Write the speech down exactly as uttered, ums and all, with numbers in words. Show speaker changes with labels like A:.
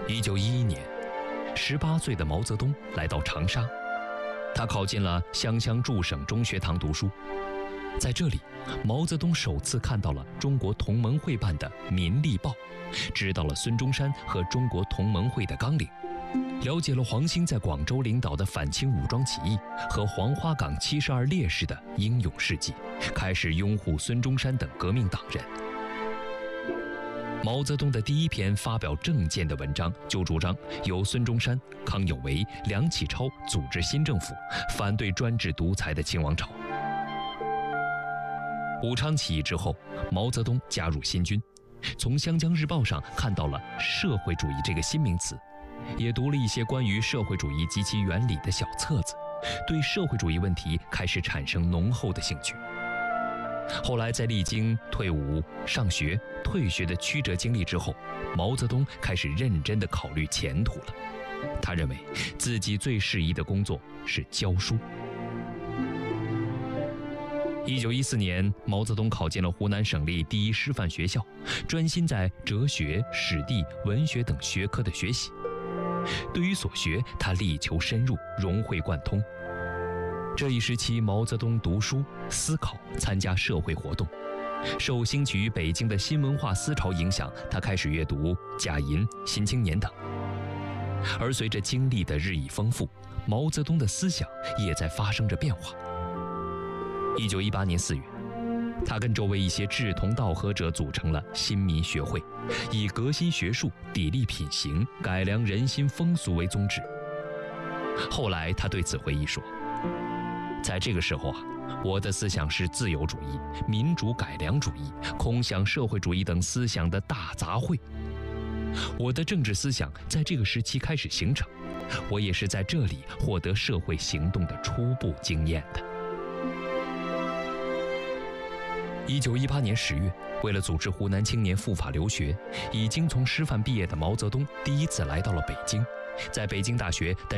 A: 一九一一年，十八岁的毛泽东来到长沙，他考进了湘乡驻省中学堂读书。在这里，毛泽东首次看到了中国同盟会办的《民力报》，知道了孙中山和中国同盟会的纲领，了解了黄兴在广州领导的反清武装起义和黄花岗七十二烈士的英勇事迹，开始拥护孙中山等革命党人。毛泽东的第一篇发表政见的文章就主张由孙中山、康有为、梁启超组织新政府，反对专制独裁的清王朝。武昌起义之后，毛泽东加入新军，从《湘江日报》上看到了社会主义这个新名词，也读了一些关于社会主义及其原理的小册子，对社会主义问题开始产生浓厚的兴趣。后来在历经退伍、上学、退学的曲折经历之后，毛泽东开始认真地考虑前途了。他认为自己最适宜的工作是教书。一九一四年，毛泽东考进了湖南省立第一师范学校，专心在哲学、史地、文学等学科的学习。对于所学，他力求深入，融会贯通。这一时期，毛泽东读书、思考、参加社会活动。受兴起于北京的新文化思潮影响，他开始阅读贾银、新青年等。而随着经历的日益丰富，毛泽东的思想也在发生着变化。一九一八年四月，他跟周围一些志同道合者组成了新民学会，以革新学术、砥砺品行、改良人心风俗为宗旨。后来他对此回忆说，在这个时候啊，我的思想是自由主义、民主改良主义、空想社会主义等思想的大杂烩。我的政治思想在这个时期开始形成，我也是在这里获得社会行动的初步经验的。一九一八年十月，为了组织湖南青年赴法留学，已经从师范毕业的毛泽东第一次来到了北京，在北京大学担